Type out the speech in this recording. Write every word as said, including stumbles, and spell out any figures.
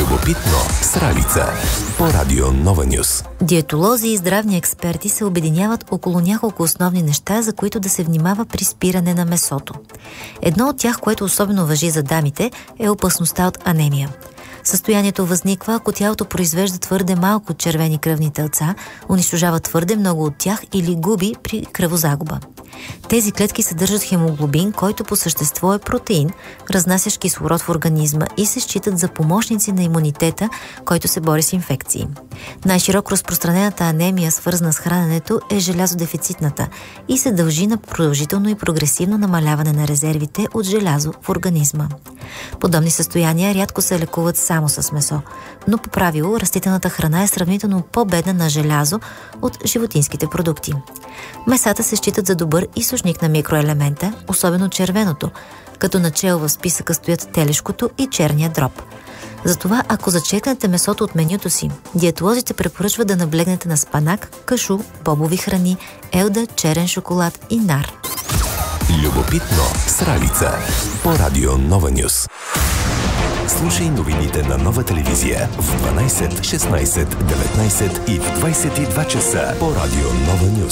Любопитно с Ралица по Радио Нова Нюс. Диетолози и здравни експерти се обединяват около няколко основни неща, за които да се внимава при спиране на месото. Едно от тях, което особено важи за дамите, е опасността от анемия. Състоянието възниква, ако тялото произвежда твърде малко червени кръвни телца, унищожава твърде много от тях или губи при кръвозагуба. Тези клетки съдържат хемоглобин, който по същество е протеин, разнасящ кислород в организма и се считат за помощници на имунитета, който се бори с инфекции. Най-широко разпространената анемия, свързана с храненето, е желязодефицитната и се дължи на продължително и прогресивно намаляване на резервите от желязо в организма. Подобни състояния рядко се лекуват само с месо, но по правило растителната храна е сравнително по-бедна на желязо от животинските продукти. Месата се считат за добър източник на микроелемента, особено червеното, като начело в списъка стоят телешкото и черния дроб. Затова, ако зачекнете месото от менюто си, диетолозите препоръчват да наблегнете на спанак, кашу, бобови храни, елда, черен шоколад и нар. Любопитно с Ралица по Радио Нова Нюс. Слушай новините на Нова телевизия в дванайсет, шестнайсет, деветнайсет и в двайсет и два часа по Радио Нова Нюс.